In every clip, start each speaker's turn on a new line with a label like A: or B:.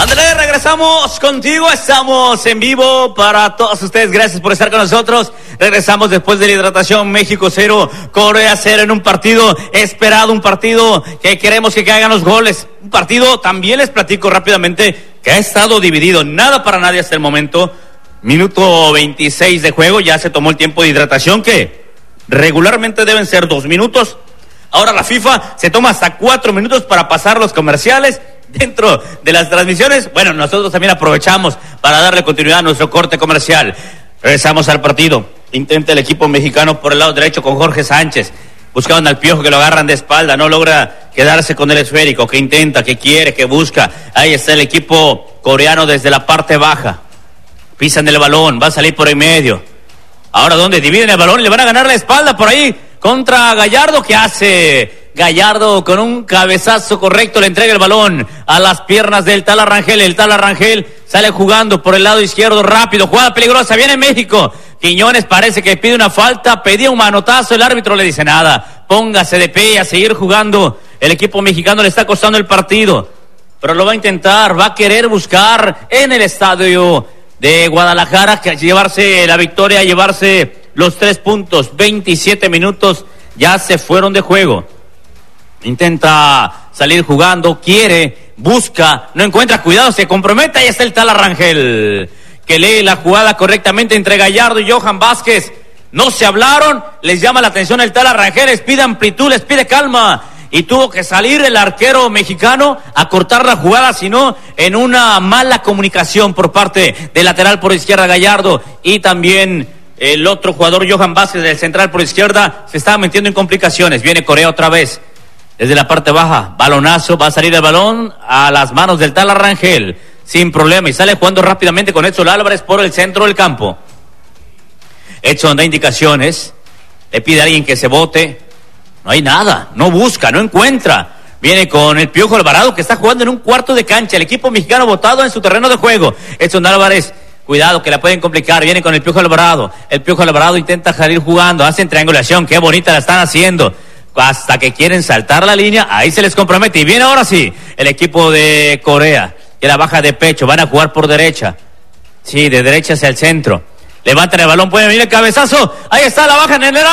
A: Andrés, regresamos contigo, estamos en vivo para todos ustedes, gracias por estar con nosotros. Regresamos después de la hidratación, México 0, Corea 0 en un partido esperado, un partido que queremos que caigan los goles, un partido, también les platico rápidamente, que ha estado dividido, nada para nadie hasta el momento. Minuto 26 de juego, ya se tomó el tiempo de hidratación que regularmente deben ser 2 minutos. Ahora la FIFA se toma hasta 4 minutos para pasar los comerciales dentro de las transmisiones. Bueno, nosotros también aprovechamos para darle continuidad a nuestro corte comercial. Regresamos al partido. Intenta el equipo mexicano por el lado derecho con Jorge Sánchez. Buscaban al Piojo, que lo agarran de espalda, no logra quedarse con el esférico, que intenta, que quiere, que busca. Ahí está el equipo coreano desde la parte baja. Pisan el balón, va a salir por en medio. Ahora, ¿dónde? Dividen el balón y le van a ganar la espalda por ahí contra Gallardo. ¿Qué hace Gallardo? Con un cabezazo correcto le entrega el balón a las piernas del Tala Rangel. El Tala Rangel sale jugando por el lado izquierdo rápido. Jugada peligrosa, viene México. Quiñones parece que pide una falta, pedía un manotazo, el árbitro le dice nada. Póngase de pie a seguir jugando. El equipo mexicano le está costando el partido, pero lo va a intentar, va a querer buscar en el estadio de Guadalajara llevarse la victoria, llevarse los 3 puntos. 27 minutos ya se fueron de juego. Intenta salir jugando, quiere, busca, no encuentra, cuidado, se compromete. Ahí está el Tala Rangel, que lee la jugada correctamente entre Gallardo y Johan Vázquez. No se hablaron, les llama la atención el Tala Rangel, les pide amplitud, les pide calma. Y tuvo que salir el arquero mexicano a cortar la jugada, sino en una mala comunicación por parte del lateral por izquierda Gallardo, y también el otro jugador Johan Vázquez del central por izquierda se estaba metiendo en complicaciones. Viene Corea otra vez desde la parte baja, balonazo, va a salir el balón a las manos del Tala Rangel sin problema y sale jugando rápidamente con Edson Álvarez por el centro del campo. Edson da indicaciones, le pide a alguien que se bote. No hay nada, no busca, no encuentra. Viene con el Piojo Alvarado, que está jugando en un cuarto de cancha. El equipo mexicano botado en su terreno de juego. Edson Álvarez, cuidado que la pueden complicar. Viene con el Piojo Alvarado. El Piojo Alvarado intenta salir jugando. Hacen triangulación, qué bonita la están haciendo. Hasta que quieren saltar la línea, ahí se les compromete. Y viene ahora sí el equipo de Corea, que la baja de pecho. Van a jugar por derecha. Sí, de derecha hacia el centro. Levantan el balón, puede venir el cabezazo. Ahí está, la bajan en el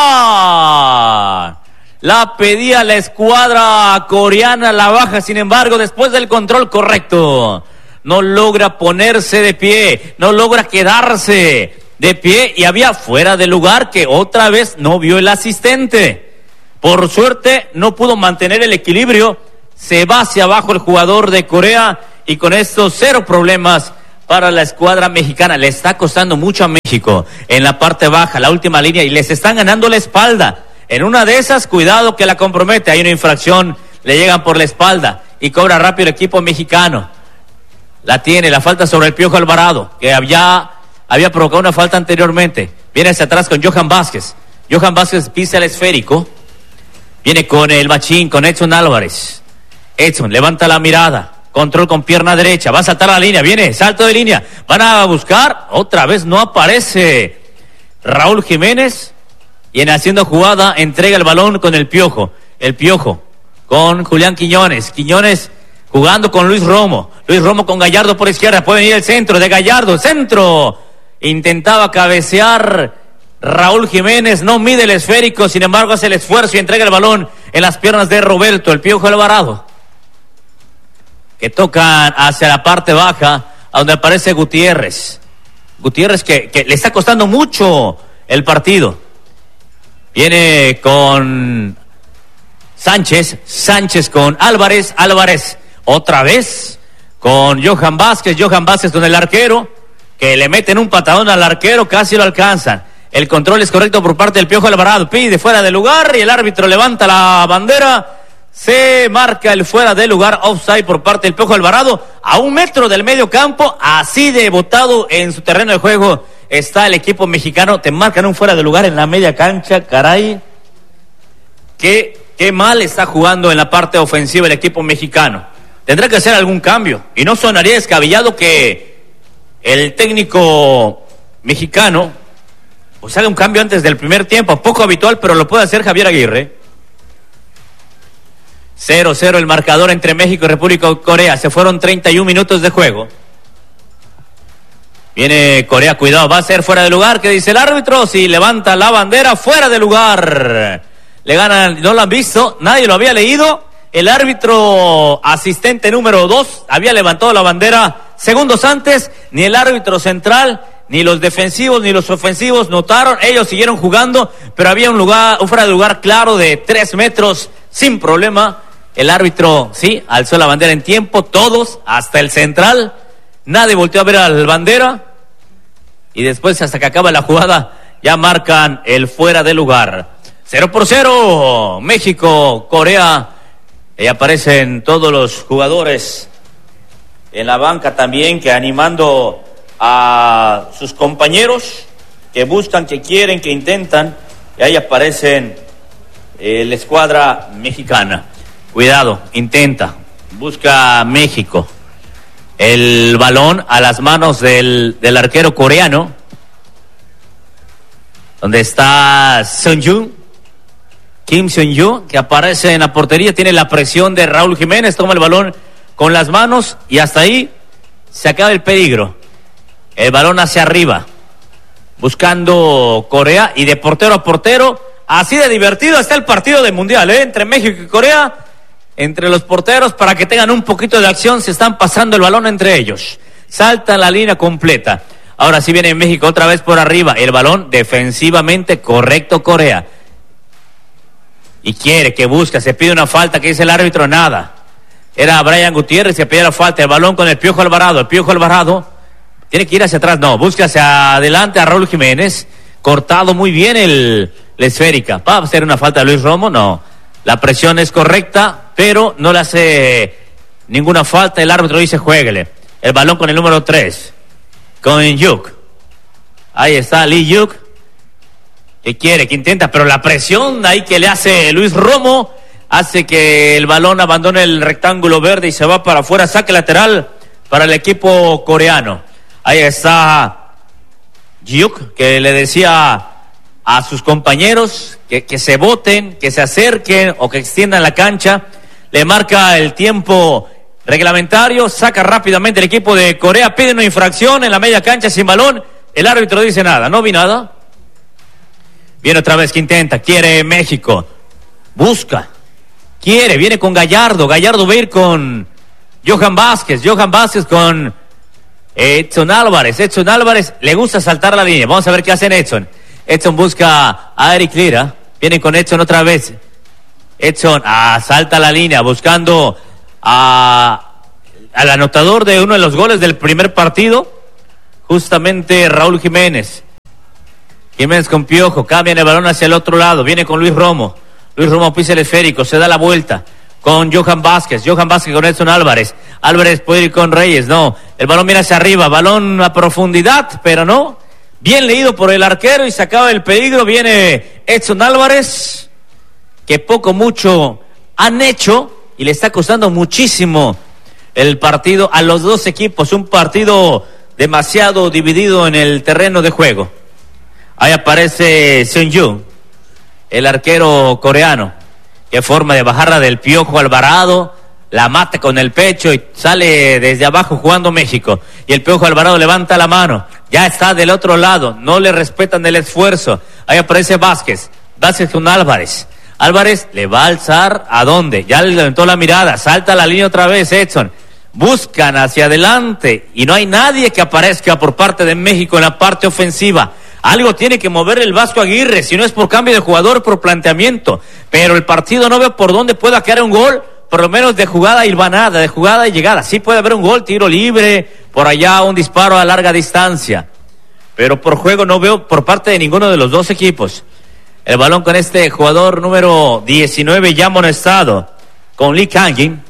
A: área. La pedía la escuadra coreana, la baja, sin embargo, después del control correcto, no logra ponerse de pie, no logra quedarse de pie, y había fuera de lugar que otra vez no vio el asistente. Por suerte, no pudo mantener el equilibrio, se va hacia abajo el jugador de Corea, y con estos 0 problemas para la escuadra mexicana. Le está costando mucho a México en la parte baja, la última línea, y les están ganando la espalda. En una de esas, cuidado que la compromete, hay una infracción, le llegan por la espalda y cobra rápido el equipo mexicano. La tiene, la falta sobre el Piojo Alvarado, que había provocado una falta anteriormente. Viene hacia atrás con Johan Vázquez. Johan Vázquez pisa el esférico. Viene con el machín, con Edson Álvarez. Edson levanta la mirada. Control con pierna derecha. Va a saltar la línea. Viene, salto de línea. Van a buscar. Otra vez no aparece Raúl Jiménez. Y en haciendo jugada, entrega el balón con el Piojo. El Piojo con Julián Quiñones. Quiñones jugando con Luis Romo. Luis Romo con Gallardo por izquierda. Puede venir el centro de Gallardo. Centro. Intentaba cabecear Raúl Jiménez. No mide el esférico. Sin embargo, hace el esfuerzo y entrega el balón en las piernas de Roberto, el Piojo Alvarado, que tocan hacia la parte baja, a donde aparece Gutiérrez. Gutiérrez que le está costando mucho el partido. Viene con Sánchez con Álvarez, otra vez con Johan Vázquez con el arquero, que le meten un patadón al arquero, casi lo alcanzan. El control es correcto por parte del Piojo Alvarado, pide fuera de lugar y el árbitro levanta la bandera. Se marca el fuera de lugar, offside por parte del Piojo Alvarado, a 1 metro del medio campo, así de botado en su terreno de juego está el equipo mexicano. Te marcan un fuera de lugar en la media cancha, caray. Qué mal está jugando en la parte ofensiva el equipo mexicano. Tendrá que hacer algún cambio, y no sonaría descabellado que el técnico mexicano pues haga un cambio antes del primer tiempo, poco habitual, pero lo puede hacer Javier Aguirre. 0-0 el marcador entre México y República de Corea. Se fueron 31 minutos de juego. Viene Corea, cuidado, va a ser fuera de lugar. ¿Qué dice el árbitro? Sí, levanta la bandera, fuera de lugar. Le ganan, no lo han visto, nadie lo había leído. El árbitro asistente número 2 había levantado la bandera segundos antes. Ni el árbitro central, ni los defensivos, ni los ofensivos notaron. Ellos siguieron jugando, pero había un fuera de lugar claro de 3 metros, sin problema. El árbitro, sí, alzó la bandera en tiempo, todos, hasta el central. Nadie volteó a ver al bandera. Y después, hasta que acaba la jugada, ya marcan el fuera de lugar. 0-0, México, Corea. Y aparecen todos los jugadores en la banca también, que animando a sus compañeros, que buscan, que quieren, que intentan. Y ahí aparecen la escuadra mexicana. Cuidado, intenta, busca México. El balón a las manos del arquero coreano, donde está Kim Seon-ju, que aparece en la portería, tiene la presión de Raúl Jiménez, toma el balón con las manos y hasta ahí se acaba el peligro. El balón hacia arriba, buscando Corea, y de portero a portero, así de divertido está el partido del Mundial, entre México y Corea. Entre los porteros, para que tengan un poquito de acción, se están pasando el balón entre ellos. Salta la línea completa. Ahora sí viene México otra vez por arriba. El balón defensivamente correcto Corea. Y quiere, que busca, se pide una falta, que dice el árbitro, nada. Era Brian Gutiérrez, se pide la falta, el balón con el Piojo Alvarado. El Piojo Alvarado tiene que ir hacia atrás, no, busca hacia adelante a Raúl Jiménez. Cortado muy bien la esférica. ¿Va a hacer una falta de Luis Romo? No. La presión es correcta, pero no le hace ninguna falta. El árbitro dice, juéguele. El balón con el número 3, con Yuk. Ahí está Lee Yuk, que quiere, que intenta, pero la presión ahí que le hace Luis Romo hace que el balón abandone el rectángulo verde y se va para afuera. Saque lateral para el equipo coreano. Ahí está Yuk, que le decía a sus compañeros que se boten, que se acerquen o que extiendan la cancha. Le marca el tiempo reglamentario, saca rápidamente el equipo de Corea, pide una infracción en la media cancha sin balón. El árbitro dice nada, no vi nada. Viene otra vez que intenta, quiere México, busca, quiere, viene con Gallardo va a ir con Johan Vázquez con Edson Álvarez le gusta saltar la línea. Vamos a ver qué hacen Edson busca a Eric Lira, viene con Edson otra vez. Edson salta la línea buscando al anotador de uno de los goles del primer partido, justamente Raúl Jiménez. Jiménez con Piojo, cambian el balón hacia el otro lado, viene con Luis Romo pisa el esférico, se da la vuelta con Johan Vázquez con Edson Álvarez puede ir con Reyes, no, el balón viene hacia arriba, balón a profundidad, pero no, bien leído por el arquero y se acaba el peligro. Viene Edson Álvarez, que poco mucho han hecho y le está costando muchísimo el partido a los dos equipos, un partido demasiado dividido en el terreno de juego. Ahí aparece Seon-ju, el arquero coreano. Qué forma de bajarla del Piojo Alvarado, la mata con el pecho y sale desde abajo jugando México. Y el Piojo Alvarado levanta la mano, ya está del otro lado, no le respetan el esfuerzo. Ahí aparece Vázquez con Álvarez le va a alzar, ¿a dónde? Ya le levantó la mirada, salta la línea otra vez Edson. Buscan hacia adelante y no hay nadie que aparezca por parte de México en la parte ofensiva. Algo tiene que mover el Vasco Aguirre, si no es por cambio de jugador, por planteamiento. Pero el partido no veo por dónde pueda caer un gol, por lo menos de jugada hilvanada, de jugada y llegada. Sí puede haber un gol, tiro libre, por allá un disparo a larga distancia. Pero por juego no veo por parte de ninguno de los dos equipos. El balón con este jugador número 19 ya amonestado, con Lee Kang-in.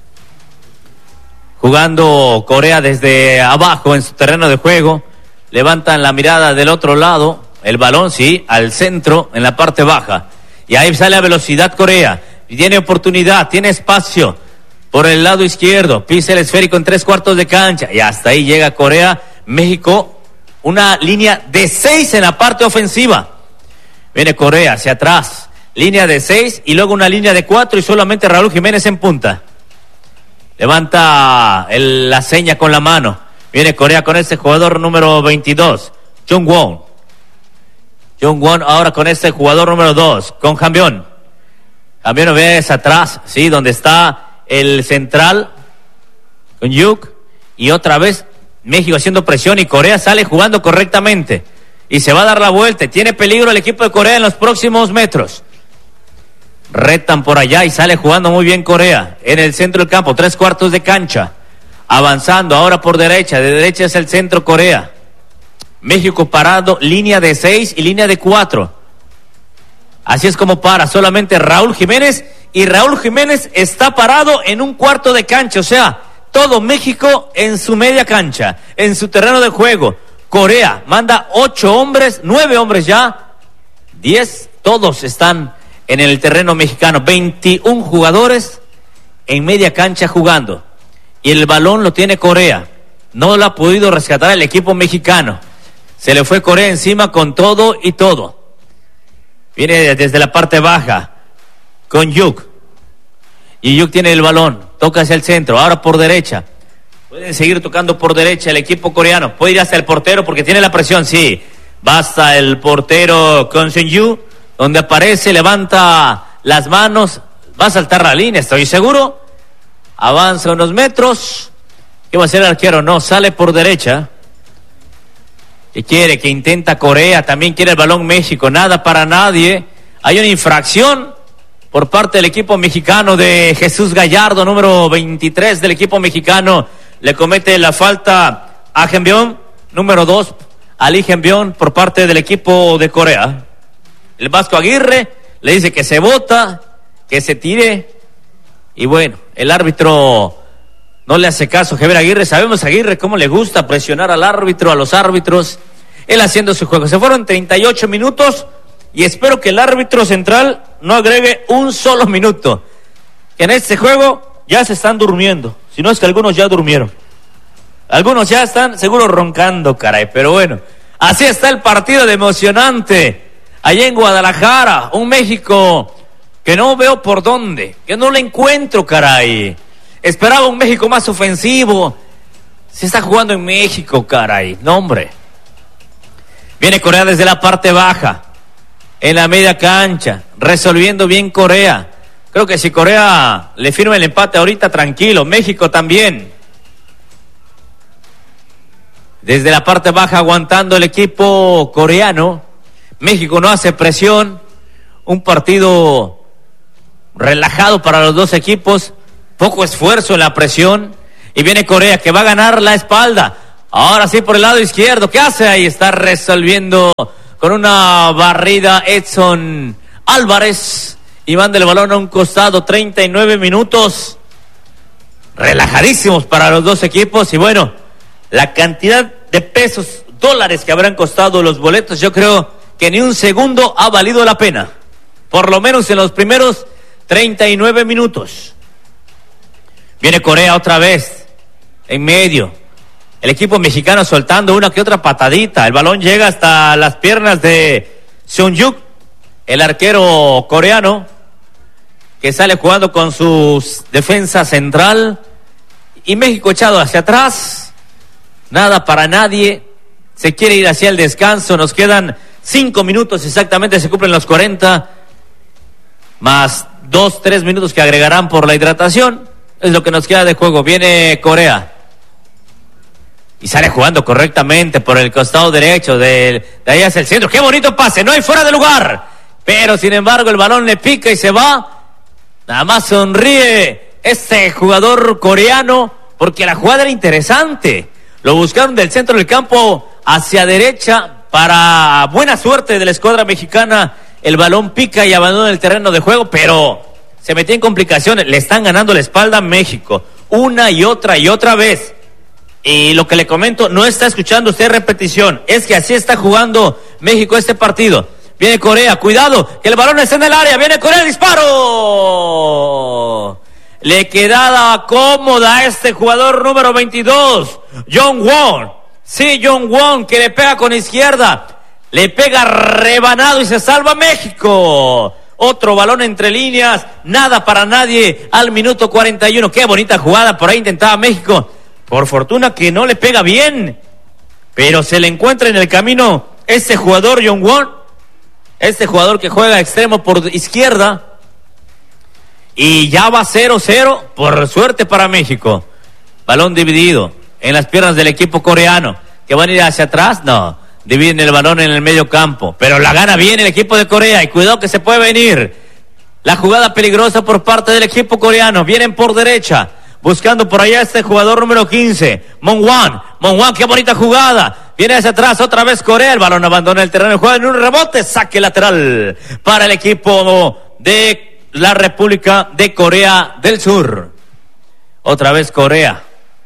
A: Jugando Corea desde abajo en su terreno de juego. Levantan la mirada del otro lado, el balón sí, al centro, en la parte baja. Y ahí sale a velocidad Corea. Y tiene oportunidad, tiene espacio por el lado izquierdo. Pisa el esférico en 3/4 de cancha. Y hasta ahí llega Corea. México, una línea de 6 en la parte ofensiva. Viene Corea hacia atrás. línea de 6 y luego una línea de 4 y solamente Raúl Jiménez en punta. Levanta la seña con la mano. Viene Corea con este jugador número 22, Jungwon. Jungwon ahora con este jugador número 2, con Jambión. Jambión ves atrás, sí, donde está el central, con Yuk. Y otra vez México haciendo presión y Corea sale jugando correctamente. Y se va a dar la vuelta. Tiene peligro el equipo de Corea en los próximos metros. Retan por allá y sale jugando muy bien Corea. En el centro del campo, 3/4 de cancha. Avanzando ahora por derecha. De derecha es el centro Corea. México parado, línea de 6 y línea de 4. Así es como para solamente Raúl Jiménez. Y Raúl Jiménez está parado en un cuarto de cancha. O sea, todo México en su media cancha, en su terreno de juego. Corea manda 8 hombres, 9 hombres ya, 10, todos están en el terreno mexicano. 21 jugadores en media cancha jugando. Y el balón lo tiene Corea. No lo ha podido rescatar el equipo mexicano. Se le fue Corea encima con todo y todo. Viene desde la parte baja con Yuk. Y Yuk tiene el balón. Toca hacia el centro. Ahora por derecha. Pueden seguir tocando por derecha el equipo coreano. Puede ir hasta el portero porque tiene la presión. Sí. Basta el portero con Seung-yu. Donde aparece, levanta las manos. Va a saltar la línea, estoy seguro. Avanza unos metros. ¿Qué va a hacer el arquero? No, sale por derecha. ¿Qué quiere? Que intenta Corea. También quiere el balón México. Nada para nadie. Hay una infracción por parte del equipo mexicano de Jesús Gallardo, número 23 del equipo mexicano. Le comete la falta a Jambión, número 2, Ali Jambión, por parte del equipo de Corea. El Vasco Aguirre le dice que se bota, que se tire. Y bueno, el árbitro no le hace caso a Javier Aguirre. Sabemos a Aguirre cómo le gusta presionar al árbitro, a los árbitros. Él haciendo su juego. Se fueron 38 minutos y espero que el árbitro central no agregue un solo minuto. Que en este juego ya se están durmiendo. Si no es que algunos ya durmieron. Algunos ya están seguro roncando, caray. Pero bueno, así está el partido de emocionante. Allá en Guadalajara, un México que no veo por dónde. Que no le encuentro, caray. Esperaba un México más ofensivo. Se está jugando en México, caray. No, hombre. Viene Corea desde la parte baja. En la media cancha. Resolviendo bien Corea. Creo que si Corea le firma el empate ahorita, tranquilo. México también. Desde la parte baja aguantando el equipo coreano. México no hace presión. Un partido relajado para los dos equipos. Poco esfuerzo en la presión. Y viene Corea que va a ganar la espalda. Ahora sí por el lado izquierdo. ¿Qué hace ahí? Está resolviendo con una barrida Edson Álvarez. Y manda el balón a un costado. 39 minutos. Relajadísimos para los dos equipos. Y bueno, la cantidad de pesos, dólares que habrán costado los boletos, yo creo que ni un segundo ha valido la pena. Por lo menos en los primeros 39 minutos. Viene Corea otra vez. En medio. El equipo mexicano soltando una que otra patadita. El balón llega hasta las piernas de Seung-yu, el arquero coreano, que sale jugando con su defensa central. Y México echado hacia atrás. Nada para nadie. Se quiere ir hacia el descanso. Nos quedan 5 minutos exactamente. Se cumplen los 40. Más 2-3 minutos que agregarán por la hidratación. Es lo que nos queda de juego. Viene Corea. Y sale jugando correctamente por el costado derecho. De ahí hacia el centro. ¡Qué bonito pase! No hay fuera de lugar. Pero sin embargo el balón le pica y se va. Nada más sonríe este jugador coreano. Porque la jugada era interesante. Lo buscaron del centro del campo hacia derecha. Para buena suerte de la escuadra mexicana. El balón pica y abandona el terreno de juego. Pero se metió en complicaciones. Le están ganando la espalda a México. Una y otra vez. Y lo que le comento, no está escuchando usted repetición. Es que así está jugando México este partido. Viene Corea, cuidado, que el balón está en el área. Viene Corea, el disparo. Le quedaba cómoda a este jugador número 22, Jungwon. Sí, Jungwon, que le pega con izquierda. Le pega rebanado y se salva México. Otro balón entre líneas, nada para nadie al minuto 41. Qué bonita jugada, por ahí intentaba México. Por fortuna que no le pega bien, pero se le encuentra en el camino este jugador, Jong-won, este jugador que juega extremo por izquierda. Y ya va 0-0, por suerte para México. Balón dividido en las piernas del equipo coreano. ¿Que van a ir hacia atrás? No, dividen el balón en el medio campo. Pero la gana bien el equipo de Corea. Y cuidado que se puede venir la jugada peligrosa por parte del equipo coreano. Vienen por derecha, buscando por allá este jugador número 15, Mon-wan. Mon-wan, qué bonita jugada. Viene hacia atrás, otra vez Corea. El balón abandona el terreno, juega en un rebote. Saque lateral para el equipo de la República de Corea del Sur. Otra vez Corea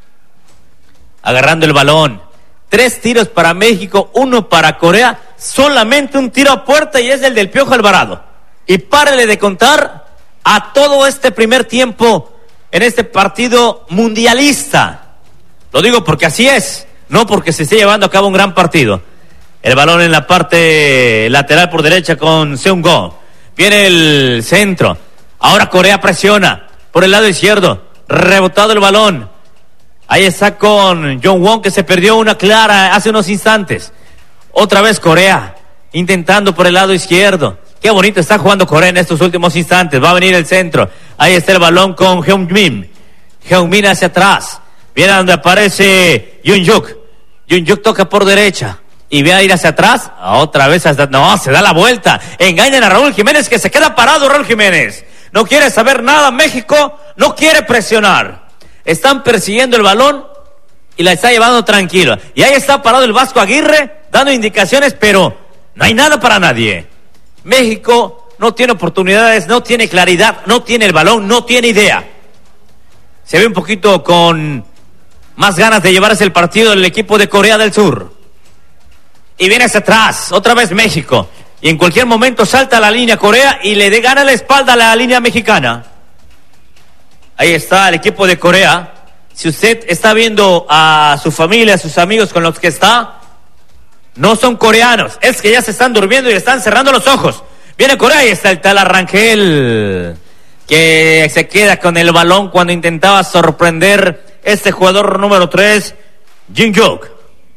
A: agarrando el balón. 3 tiros para México, 1 para Corea. Solamente un tiro a puerta y es el del Piojo Alvarado. Y párele de contar a todo este primer tiempo en este partido mundialista. Lo digo porque así es, no porque se esté llevando a cabo un gran partido. El balón en la parte lateral por derecha con Seung-go. Viene el centro. Ahora Corea presiona por el lado izquierdo. Rebotado el balón. Ahí está con Jong-won, que se perdió una clara hace unos instantes. Otra vez Corea intentando por el lado izquierdo. Qué bonito está jugando Corea en estos últimos instantes. Va a venir el centro. Ahí está el balón con Heung-min. Heung-min hacia atrás. Viene donde aparece Yoon-yuk. Yoon-yuk toca por derecha. Y ve a ir hacia atrás, otra vez hasta... No, se da la vuelta. Engañan a Raúl Jiménez, que se queda parado Raúl Jiménez. No quiere saber nada México, no quiere presionar. Están persiguiendo el balón y la está llevando tranquilo. Y ahí está parado el Vasco Aguirre, dando indicaciones, pero no hay nada para nadie. México no tiene oportunidades, no tiene claridad, no tiene el balón, no tiene idea. Se ve un poquito con más ganas de llevarse el partido del equipo de Corea del Sur. Y viene hacia atrás, otra vez México. Y en cualquier momento salta la línea Corea y le gana la espalda a la línea mexicana. Ahí está el equipo de Corea. Si usted está viendo a su familia, a sus amigos con los que está, no son coreanos. Es que ya se están durmiendo y están cerrando los ojos. Viene Corea y está el tal Arrangel, que se queda con el balón cuando intentaba sorprender este jugador número 3, Jin-yuk.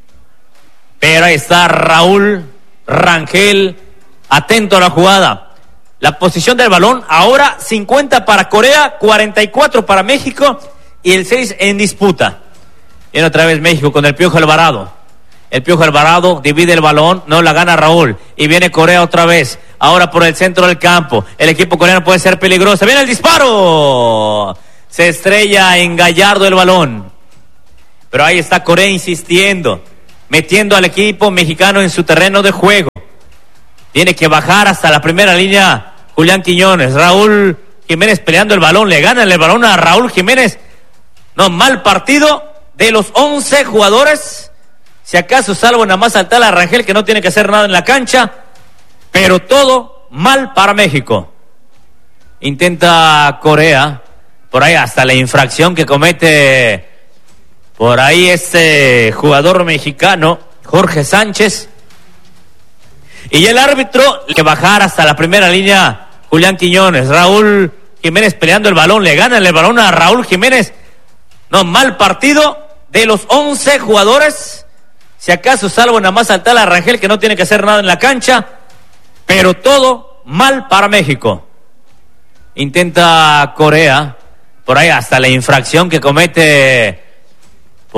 A: Pero ahí está Raúl Rangel, atento a la jugada. La posición del balón, ahora 50 para Corea, 44 para México y el 6 en disputa. Viene otra vez México con el Piojo Alvarado. El Piojo Alvarado divide el balón, no la gana Raúl. Y viene Corea otra vez, ahora por el centro del campo. El equipo coreano puede ser peligroso. ¡Viene el disparo! Se estrella en Gallardo el balón. Pero ahí está Corea insistiendo, metiendo al equipo mexicano en su terreno de juego. Tiene que bajar hasta la primera línea Julián Quiñones. Raúl Jiménez peleando el balón, le gana el balón a Raúl Jiménez. No, mal partido de los 11 jugadores. Si acaso salvo nada más al tal Arrangel, que no tiene que hacer nada en la cancha. Pero todo mal para México. Intenta Corea, por ahí hasta la infracción que comete por ahí este jugador mexicano, Jorge Sánchez. Y el árbitro que bajar hasta la primera línea Julián Quiñones. Raúl Jiménez peleando el balón, le gana el balón a Raúl Jiménez. No, mal partido de los 11 jugadores. Si acaso salvo nada más al tal Arrangel, que no tiene que hacer nada en la cancha. Pero todo mal para México. Intenta Corea, por ahí hasta la infracción que comete